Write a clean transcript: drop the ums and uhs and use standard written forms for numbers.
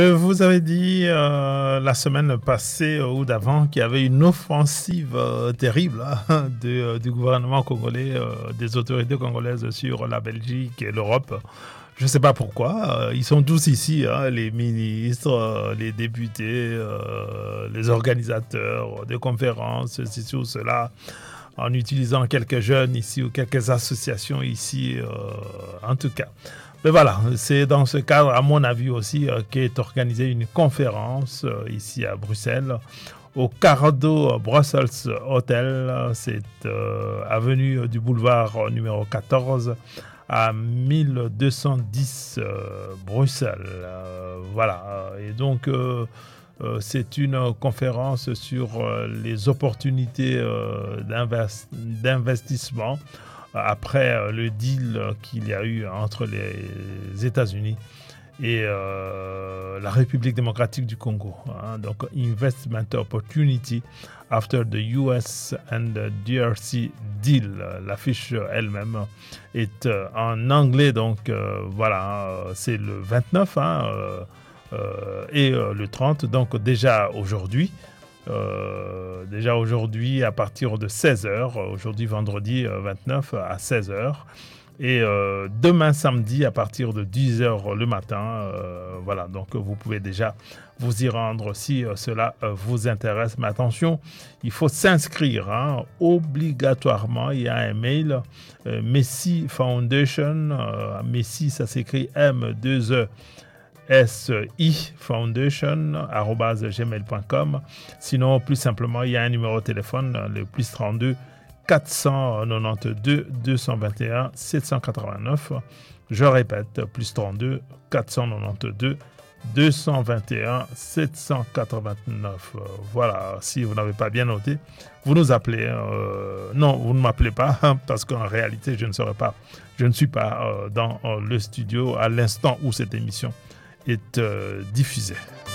Vous avez dit la semaine passée ou d'avant qu'il y avait une offensive terrible du gouvernement congolais, des autorités congolaises sur la Belgique et l'Europe. Je ne sais pas pourquoi. Ils sont tous ici, les ministres, les députés, les organisateurs de conférences, ceci ou cela, en utilisant quelques jeunes ici ou quelques associations ici, en tout cas. Mais voilà, c'est dans ce cadre, à mon avis aussi, qu'est organisée une conférence ici à Bruxelles, au Cardo Brussels Hotel. C'est avenue du boulevard numéro 14 à 1210 Bruxelles. Voilà, et donc c'est une conférence sur les opportunités d'investissement après le deal qu'il y a eu entre les États-Unis et la République démocratique du Congo. Donc, Investment Opportunity after the US and the DRC deal. L'affiche elle-même est en anglais, donc voilà, c'est le 29 et le 30, donc déjà aujourd'hui. À partir de 16h, aujourd'hui vendredi 29 à 16h, et demain samedi à partir de 10h le matin. Voilà, donc vous pouvez déjà vous y rendre si cela vous intéresse. Mais attention, il faut s'inscrire obligatoirement. Il y a un mail, Messi Foundation, Messi ça s'écrit M2E sifoundation@gmail.com. Sinon, plus simplement, il y a un numéro de téléphone, le plus 32 492 221 789. Je répète, plus 32 492 221 789. Voilà, si vous n'avez pas bien noté, vous nous appelez. Non, vous ne m'appelez pas, parce qu'en réalité, je ne suis pas dans le studio à l'instant où cette émission est diffusée.